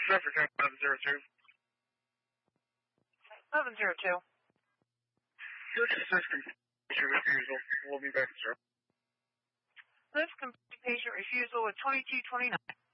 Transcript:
Traffic 702. 702. Search assistant. Patient refusal. We'll be back, sir. Let's complete patient refusal with 2229.